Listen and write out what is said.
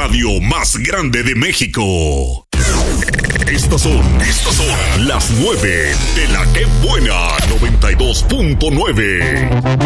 radio más grande de México. Estos son las 9 de la Que Buena 92.9.